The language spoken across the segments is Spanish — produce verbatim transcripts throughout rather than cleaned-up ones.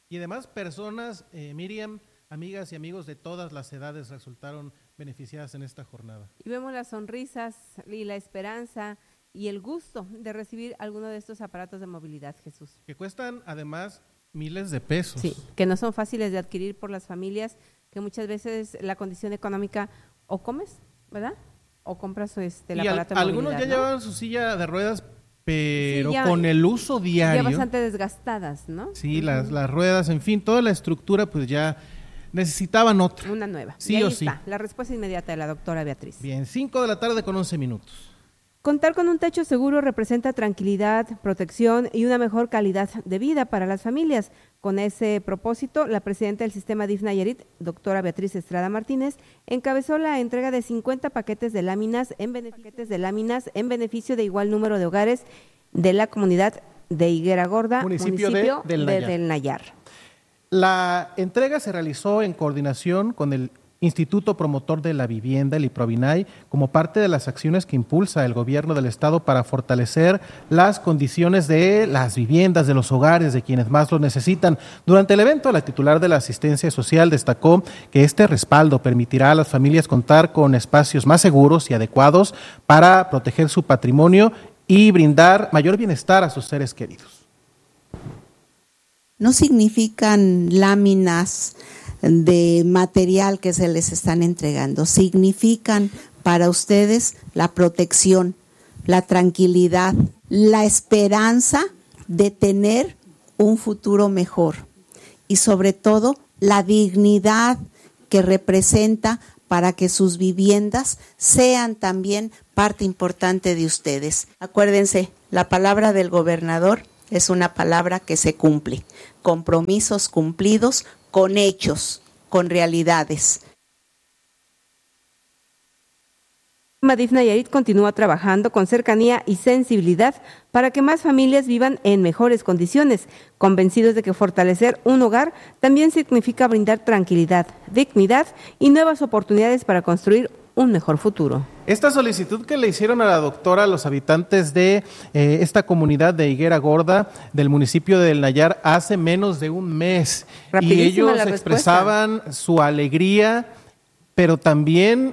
Y además personas, eh, Miriam, amigas y amigos de todas las edades resultaron beneficiadas en esta jornada. Y vemos las sonrisas y la esperanza y el gusto de recibir alguno de estos aparatos de movilidad, Jesús. Que cuestan además miles de pesos. Sí, que no son fáciles de adquirir por las familias, que muchas veces la condición económica o comes, ¿verdad? O compras este, el y aparato al, de algunos movilidad, ya ¿no? llevaban su silla de ruedas, pero sí, ya, con el uso diario. Ya bastante desgastadas, ¿no? Sí, uh-huh. las, las ruedas, en fin, toda la estructura pues ya necesitaban otra. Una nueva. Sí y ahí o está, sí. la respuesta inmediata de la doctora Beatriz. Bien, cinco de la tarde con once minutos. Contar con un techo seguro representa tranquilidad, protección y una mejor calidad de vida para las familias. Con ese propósito, la presidenta del sistema D I F Nayarit, doctora Beatriz Estrada Martínez, encabezó la entrega de cincuenta paquetes de láminas en beneficio de, láminas en beneficio de igual número de hogares de la comunidad de Higuera Gorda, municipio, municipio de, del, de, Nayar. del Nayar. La entrega se realizó en coordinación con el Instituto Promotor de la Vivienda, el IPROVINAY, como parte de las acciones que impulsa el gobierno del estado para fortalecer las condiciones de las viviendas, de los hogares, de quienes más lo necesitan. Durante el evento, la titular de la asistencia social destacó que este respaldo permitirá a las familias contar con espacios más seguros y adecuados para proteger su patrimonio y brindar mayor bienestar a sus seres queridos. No significan láminas de material que se les están entregando, significan para ustedes la protección, la tranquilidad, la esperanza de tener un futuro mejor y sobre todo la dignidad que representa para que sus viviendas sean también parte importante de ustedes. Acuérdense, la palabra del gobernador es una palabra que se cumple, compromisos cumplidos con hechos, con realidades. D I F Nayarit continúa trabajando con cercanía y sensibilidad para que más familias vivan en mejores condiciones, convencidos de que fortalecer un hogar también significa brindar tranquilidad, dignidad y nuevas oportunidades para construir un mejor futuro. Esta solicitud que le hicieron a la doctora a los habitantes de eh, esta comunidad de Higuera Gorda del municipio del Nayar hace menos de un mes. Y ellos expresaban su alegría, pero también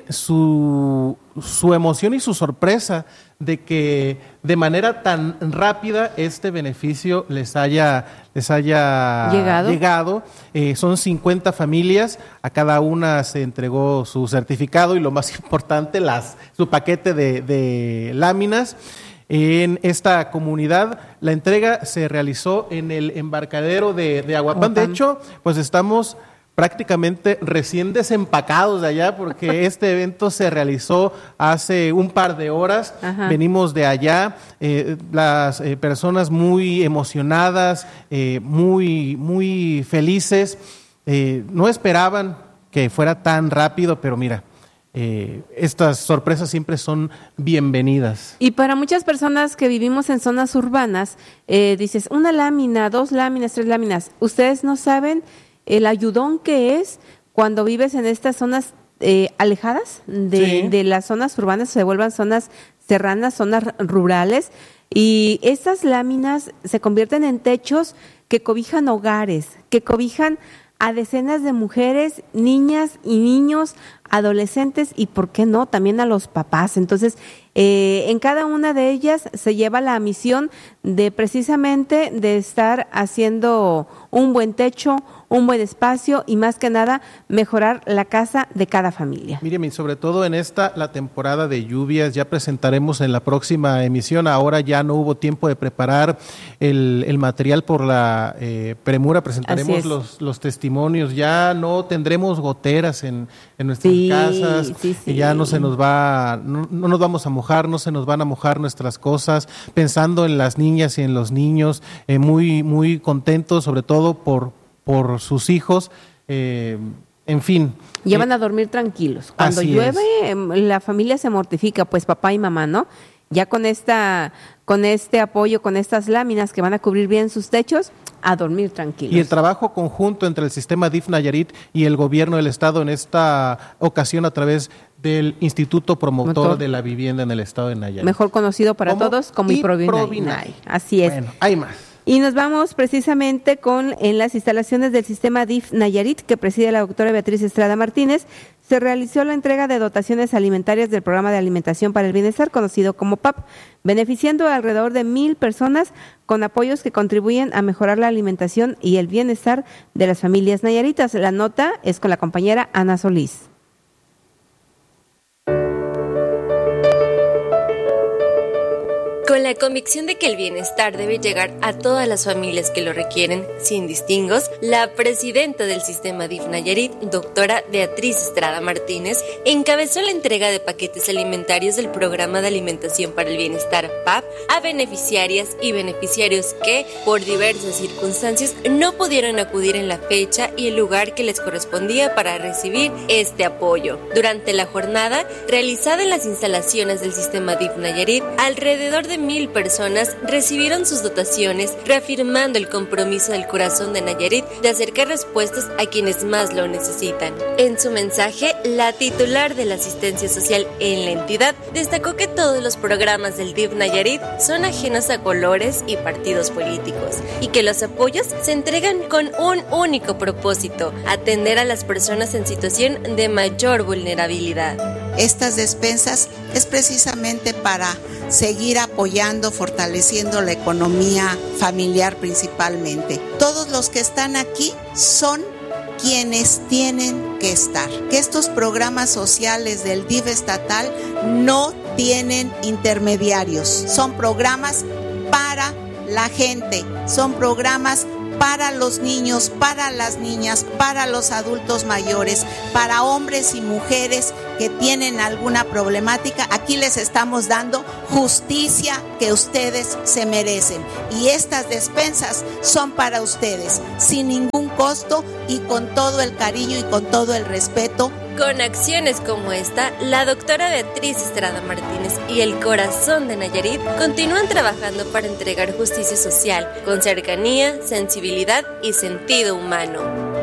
su, su emoción y su sorpresa de que de manera tan rápida este beneficio les haya, les haya llegado. llegado. Eh, son cincuenta familias, a cada una se entregó su certificado y lo más importante, las, su paquete de, de láminas. En esta comunidad, la entrega se realizó en el embarcadero de, de Aguapán. De hecho, pues estamos prácticamente recién desempacados de allá porque este evento se realizó hace un par de horas. Ajá. Venimos de allá, eh, las eh, personas muy emocionadas, eh, muy, muy felices, eh, no esperaban que fuera tan rápido, pero mira, Eh, estas sorpresas siempre son bienvenidas. Y para muchas personas que vivimos en zonas urbanas, eh, dices, una lámina, dos láminas, tres láminas. Ustedes no saben el ayudón que es cuando vives en estas zonas eh, alejadas de, sí. de las zonas urbanas, se vuelvan zonas serranas, zonas rurales, y estas láminas se convierten en techos que cobijan hogares, que cobijan a decenas de mujeres, niñas y niños, adolescentes y, ¿por qué no?, también a los papás. Entonces, eh, en cada una de ellas se lleva la misión de precisamente de estar haciendo un buen techo, un buen espacio y más que nada mejorar la casa de cada familia. Miriam, y sobre todo en esta, la temporada de lluvias, ya presentaremos en la próxima emisión, ahora ya no hubo tiempo de preparar el, el material por la eh, premura, presentaremos los, los testimonios, ya no tendremos goteras en, en nuestras sí, casas, sí, sí. Y ya no se nos va, no, no nos vamos a mojar, no se nos van a mojar nuestras cosas, pensando en las niñas y en los niños, eh, muy, muy contentos, sobre todo por por sus hijos, eh, en fin. Llevan eh, a dormir tranquilos. Cuando llueve, es. la familia se mortifica, pues papá y mamá, ¿no? Ya con esta, con este apoyo, con estas láminas que van a cubrir bien sus techos, a dormir tranquilos. Y el trabajo conjunto entre el sistema D I F Nayarit y el gobierno del estado en esta ocasión a través del Instituto Promotor Motor. de la Vivienda en el estado de Nayarit. Mejor conocido para como todos como IPROVINAY. Así es. Bueno, hay más. Y nos vamos precisamente con en las instalaciones del sistema D I F Nayarit, que preside la doctora Beatriz Estrada Martínez. Se realizó la entrega de dotaciones alimentarias del Programa de Alimentación para el Bienestar, conocido como P A P, beneficiando a alrededor de mil personas con apoyos que contribuyen a mejorar la alimentación y el bienestar de las familias nayaritas. La nota es con la compañera Ana Solís. Con la convicción de que el bienestar debe llegar a todas las familias que lo requieren, sin distingos, la presidenta del sistema D I F Nayarit, doctora Beatriz Estrada Martínez, encabezó la entrega de paquetes alimentarios del Programa de Alimentación para el Bienestar P A P a beneficiarias y beneficiarios que, por diversas circunstancias, no pudieron acudir en la fecha y el lugar que les correspondía para recibir este apoyo. Durante la jornada, realizada en las instalaciones del sistema D I F Nayarit, alrededor de mil personas recibieron sus dotaciones, reafirmando el compromiso del corazón de Nayarit de acercar respuestas a quienes más lo necesitan. En su mensaje, la titular de la asistencia social en la entidad destacó que todos los programas del D I F Nayarit son ajenos a colores y partidos políticos y que los apoyos se entregan con un único propósito: atender a las personas en situación de mayor vulnerabilidad. Estas despensas es precisamente para seguir apoyando, fortaleciendo la economía familiar principalmente. Todos los que están aquí son quienes tienen que estar. Que estos programas sociales del D I F estatal no tienen intermediarios. Son programas para la gente, son programas para los niños, para las niñas, para los adultos mayores, para hombres y mujeres que tienen alguna problemática. Aquí les estamos dando justicia que ustedes se merecen. Y estas despensas son para ustedes, sin ningún costo y con todo el cariño y con todo el respeto. Con acciones como esta, la doctora Beatriz Estrada Martínez y el corazón de Nayarit continúan trabajando para entregar justicia social con cercanía, sensibilidad y sentido humano.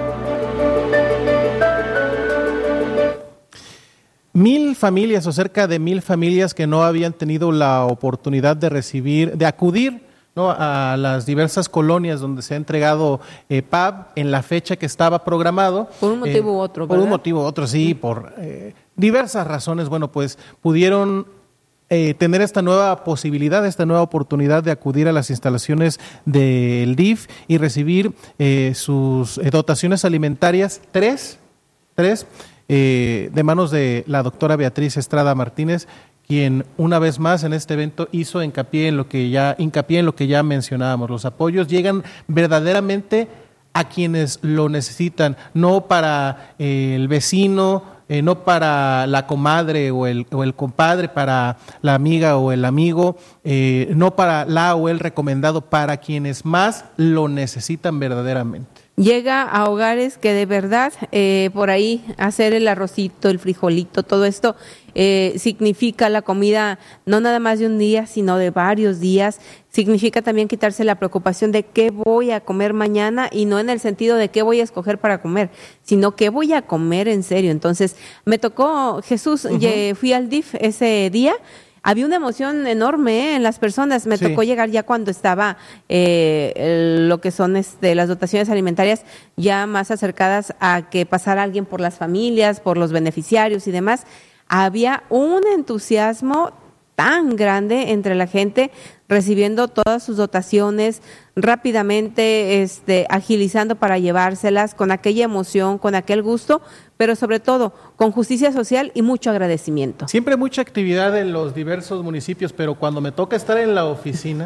Mil familias o cerca de mil familias que no habían tenido la oportunidad de recibir, de acudir, ¿no?, a las diversas colonias donde se ha entregado eh, P A P en la fecha que estaba programado. Por un motivo eh, u otro, Por ¿verdad? un motivo u otro, sí, por eh, diversas razones. Bueno, pues pudieron eh, tener esta nueva posibilidad, esta nueva oportunidad de acudir a las instalaciones del D I F y recibir eh, sus eh, dotaciones alimentarias, tres, tres, eh, de manos de la doctora Beatriz Estrada Martínez, quien una vez más en este evento hizo hincapié en lo que ya hincapié en lo que ya mencionábamos. Los apoyos llegan verdaderamente a quienes lo necesitan, no para eh, el vecino, eh, no para la comadre o el, o el compadre, para la amiga o el amigo, eh, no para la o el recomendado, para quienes más lo necesitan verdaderamente. Llega a hogares que de verdad, eh, por ahí hacer el arrocito, el frijolito, todo esto eh, significa la comida no nada más de un día, sino de varios días. Significa también quitarse la preocupación de qué voy a comer mañana, y no en el sentido de qué voy a escoger para comer, sino qué voy a comer en serio. Entonces, me tocó, Jesús, uh-huh. ye, fui al D I F ese día. Había una emoción enorme ¿eh? en las personas. Me sí. tocó llegar ya cuando estaba eh, el, lo que son este, las dotaciones alimentarias ya más acercadas a que pasara alguien por las familias, por los beneficiarios y demás. Había un entusiasmo tan grande entre la gente recibiendo todas sus dotaciones rápidamente, este, agilizando para llevárselas con aquella emoción, con aquel gusto, pero sobre todo con justicia social y mucho agradecimiento. Siempre mucha actividad en los diversos municipios, pero cuando me toca estar en la oficina,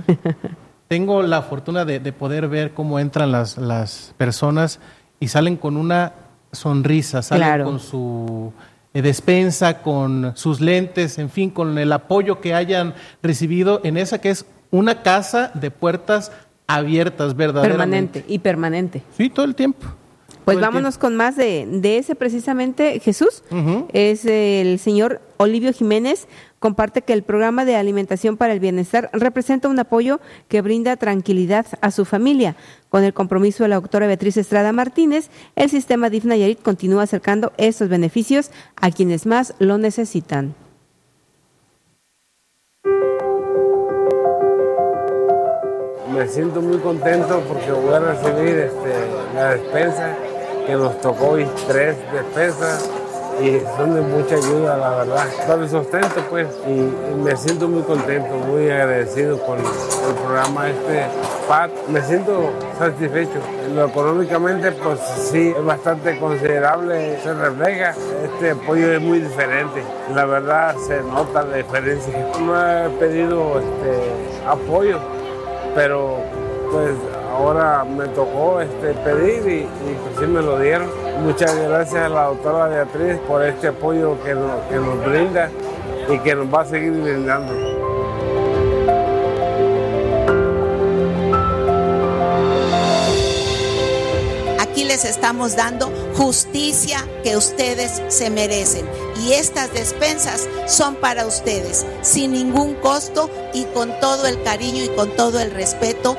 tengo la fortuna de, de poder ver cómo entran las, las personas y salen con una sonrisa, salen claro. con su despensa, con sus lentes, en fin, con el apoyo que hayan recibido en esa que es una casa de puertas abiertas, verdaderamente. Permanente y permanente. Sí, todo el tiempo. Pues vámonos tiempo. con más de, de ese precisamente, Jesús. Uh-huh. Es el señor Olivio Jiménez. Comparte que el programa de alimentación para el bienestar representa un apoyo que brinda tranquilidad a su familia. Con el compromiso de la doctora Beatriz Estrada Martínez, el sistema D I F Nayarit continúa acercando estos beneficios a quienes más lo necesitan. me siento muy contento porque voy a recibir este, la despensa que nos tocó hoy, tres despensas, y son de mucha ayuda, la verdad, para el sustento, pues, y, y me siento muy contento, muy agradecido con el programa este P A T. Me siento satisfecho. Lo económicamente, pues sí, es bastante considerable, se refleja. Este apoyo es muy diferente, la verdad se nota la diferencia. No he pedido este, apoyo, pero pues ahora me tocó este, pedir y, y pues sí me lo dieron. Muchas gracias a la doctora Beatriz por este apoyo que nos, que nos brinda y que nos va a seguir brindando. Aquí les estamos dando justicia que ustedes se merecen. Y estas despensas son para ustedes, sin ningún costo y con todo el cariño y con todo el respeto.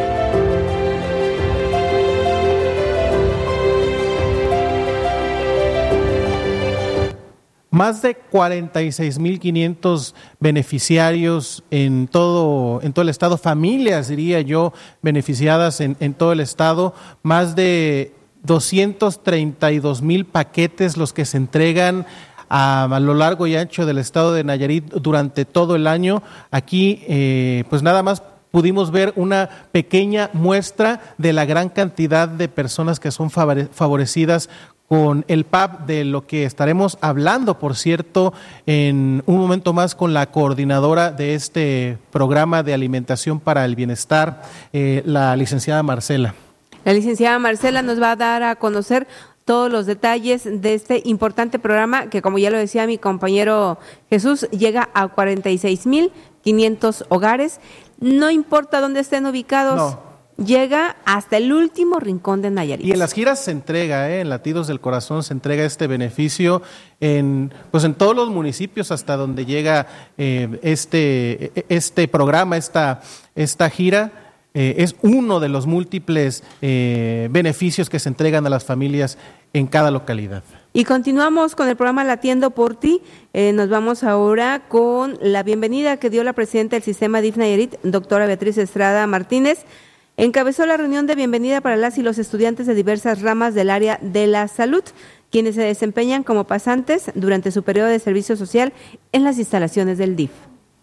Más de cuarenta y seis mil quinientos beneficiarios en todo, en todo el estado, familias, diría yo, beneficiadas en, en todo el estado, más de doscientos treinta y dos mil paquetes los que se entregan a, a lo largo y ancho del estado de Nayarit durante todo el año. Aquí, eh, pues nada más pudimos ver una pequeña muestra de la gran cantidad de personas que son favorecidas con el P A P, de lo que estaremos hablando, por cierto, en un momento más con la coordinadora de este programa de alimentación para el bienestar, eh, la licenciada Marcela. La licenciada Marcela nos va a dar a conocer todos los detalles de este importante programa que, como ya lo decía mi compañero Jesús, llega a cuarenta y seis mil quinientos hogares. No importa dónde estén ubicados. No. Llega hasta el último rincón de Nayarit. Y en las giras se entrega, ¿eh? En Latidos del Corazón se entrega este beneficio en, pues en todos los municipios hasta donde llega eh, este, este programa, esta, esta gira. Eh, es uno de los múltiples eh, beneficios que se entregan a las familias en cada localidad. Y continuamos con el programa Latiendo por Ti. Eh, nos vamos ahora con la bienvenida que dio la presidenta del sistema D I F Nayarit, doctora Beatriz Estrada Martínez. Encabezó la reunión de bienvenida para las y los estudiantes de diversas ramas del área de la salud, quienes se desempeñan como pasantes durante su periodo de servicio social en las instalaciones del D I F.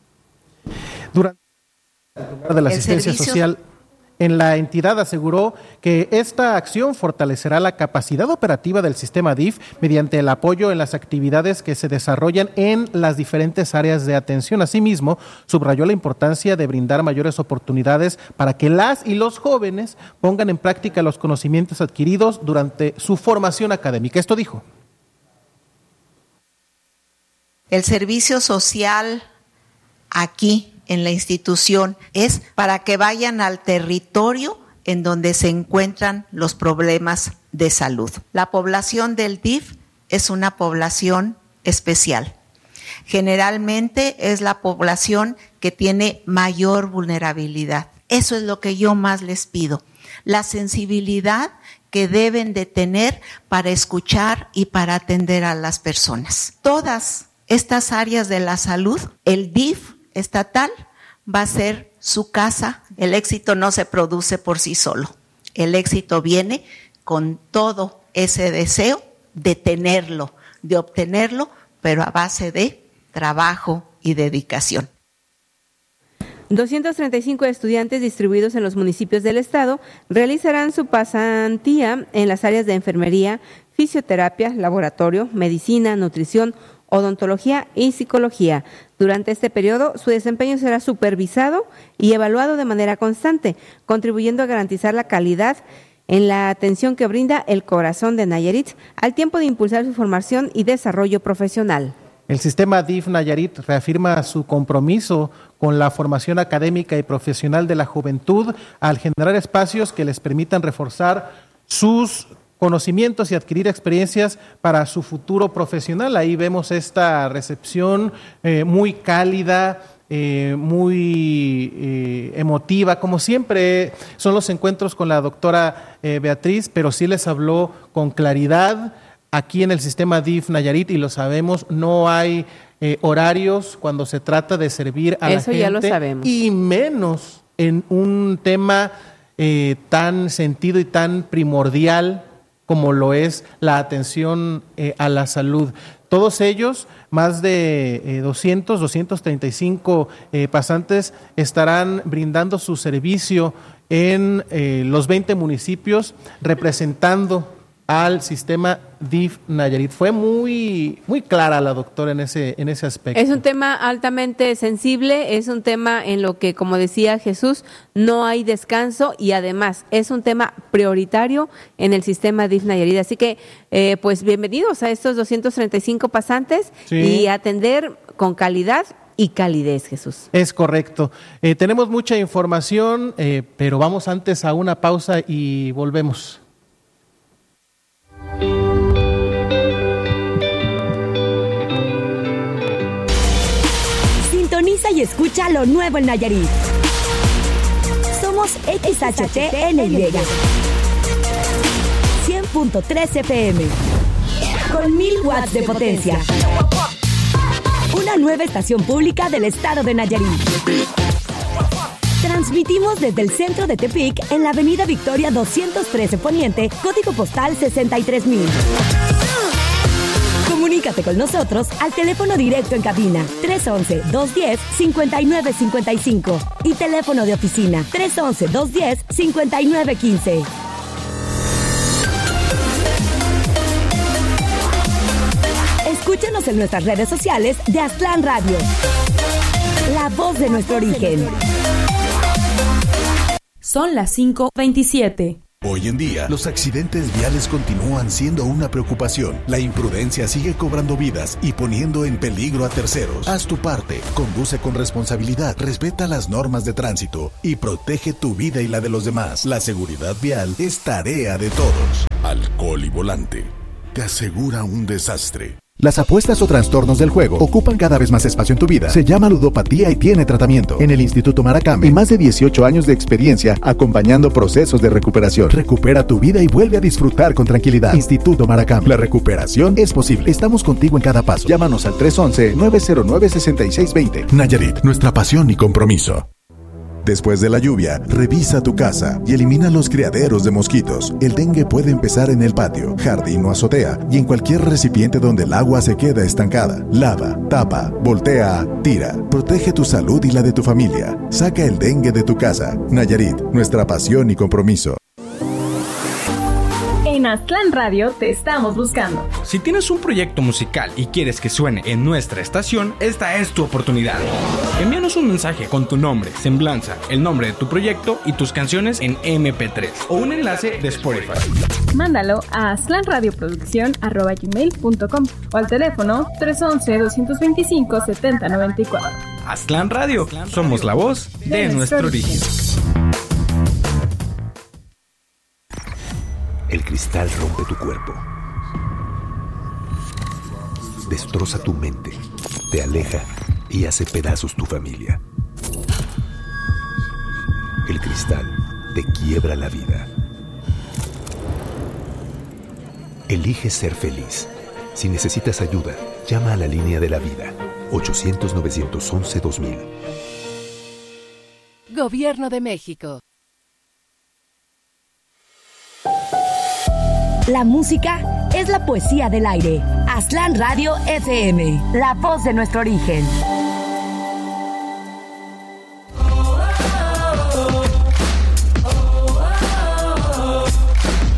Durante el de la asistencia social en la entidad aseguró que esta acción fortalecerá la capacidad operativa del sistema D I F mediante el apoyo en las actividades que se desarrollan en las diferentes áreas de atención. Asimismo, subrayó la importancia de brindar mayores oportunidades para que las y los jóvenes pongan en práctica los conocimientos adquiridos durante su formación académica. Esto dijo. El servicio social aquí en la institución es para que vayan al territorio en donde se encuentran los problemas de salud. La población del D I F es una población especial. Generalmente es la población que tiene mayor vulnerabilidad. Eso es lo que yo más les pido, la sensibilidad que deben de tener para escuchar y para atender a las personas. Todas estas áreas de la salud, el D I F estatal va a ser su casa. El éxito no se produce por sí solo. El éxito viene con todo ese deseo de tenerlo, de obtenerlo, pero a base de trabajo y dedicación. doscientos treinta y cinco estudiantes distribuidos en los municipios del estado realizarán su pasantía en las áreas de enfermería, fisioterapia, laboratorio, medicina, nutrición, odontología y psicología. Durante este periodo, su desempeño será supervisado y evaluado de manera constante, contribuyendo a garantizar la calidad en la atención que brinda el corazón de Nayarit, al tiempo de impulsar su formación y desarrollo profesional. El sistema D I F Nayarit reafirma su compromiso con la formación académica y profesional de la juventud al generar espacios que les permitan reforzar sus conocimientos y adquirir experiencias para su futuro profesional. Ahí vemos esta recepción eh, muy cálida, eh, muy eh, emotiva, como siempre son los encuentros con la doctora eh, Beatriz, pero sí les habló con claridad. Aquí en el sistema D I F Nayarit, y lo sabemos, no hay eh, horarios cuando se trata de servir a Eso la gente. Ya lo sabemos. Y menos en un tema eh, tan sentido y tan primordial como lo es la atención eh, a la salud. Todos ellos, más de eh, doscientos, doscientos treinta y cinco eh, pasantes, estarán brindando su servicio en eh, los veinte municipios, representando al sistema D I F Nayarit. Fue muy muy clara la doctora en ese en ese aspecto. Es un tema altamente sensible, es un tema en lo que, como decía Jesús, no hay descanso y además es un tema prioritario en el sistema D I F Nayarit. Así que, eh, pues bienvenidos a estos doscientos treinta y cinco pasantes sí. y atender con calidad y calidez, Jesús. Es correcto. Eh, tenemos mucha información, eh, pero vamos antes a una pausa y volvemos. Sintoniza y escucha lo nuevo en Nayarit. Somos X H T N Y cien punto tres F M con mil watts de potencia. Una nueva estación pública del estado de Nayarit. Transmitimos desde el centro de Tepic en la avenida Victoria doscientos trece Poniente, código postal sesenta y tres mil. Comunícate con nosotros al teléfono directo en cabina tres once, dos diez, cincuenta y nueve cincuenta y cinco y teléfono de oficina tres once, dos diez, cincuenta y nueve quince. Escúchanos en nuestras redes sociales de Aztlán Radio, la voz de nuestro origen. Son las cinco veintisiete. Hoy en día, los accidentes viales continúan siendo una preocupación. La imprudencia sigue cobrando vidas y poniendo en peligro a terceros. Haz tu parte, conduce con responsabilidad, respeta las normas de tránsito y protege tu vida y la de los demás. La seguridad vial es tarea de todos. Alcohol y volante te asegura un desastre. Las apuestas o trastornos del juego ocupan cada vez más espacio en tu vida. Se llama ludopatía y tiene tratamiento. En el Instituto Maracame, más de dieciocho años de experiencia acompañando procesos de recuperación. Recupera tu vida y vuelve a disfrutar con tranquilidad. Instituto Maracame. La recuperación es posible. Estamos contigo en cada paso. Llámanos al tres once, nueve cero nueve, seis seis dos cero. Nayarit, nuestra pasión y compromiso. Después de la lluvia, revisa tu casa y elimina los criaderos de mosquitos. El dengue puede empezar en el patio, jardín o azotea y en cualquier recipiente donde el agua se queda estancada. Lava, tapa, voltea, tira. Protege tu salud y la de tu familia. Saca el dengue de tu casa. Nayarit, nuestra pasión y compromiso. En Aztlán Radio te estamos buscando. Si tienes un proyecto musical y quieres que suene en nuestra estación, esta es tu oportunidad. Envíanos un mensaje con tu nombre, semblanza, el nombre de tu proyecto y tus canciones en eme pe tres o un enlace de Spotify. Mándalo a aztlanradioproducción arroba gmail punto com o al teléfono tres once, doscientos veinticinco, setenta noventa y cuatro. Aztlán Radio, somos la voz de, de nuestro origen. El cristal rompe tu cuerpo, destroza tu mente, te aleja y hace pedazos tu familia. El cristal te quiebra la vida. Elige ser feliz. Si necesitas ayuda, llama a la línea de la vida, ochocientos, novecientos once, dos mil. Gobierno de México. La música es la poesía del aire. Aztlán Radio F M, la voz de nuestro origen.